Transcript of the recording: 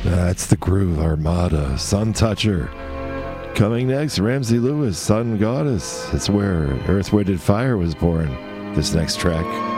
That's the Groove Armada, Sun Toucher. Coming next, Ramsey Lewis, Sun Goddess. It's where Earth, Wind, and Fire was born. This next track.